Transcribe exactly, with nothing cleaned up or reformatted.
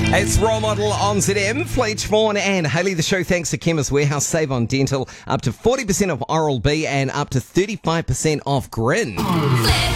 It's Role Model on Z M. Fleech, Vaughan and Hayley. The show thanks to Chemist Warehouse. Save on dental. Up to forty percent off Oral-B and up to thirty-five percent off Grin.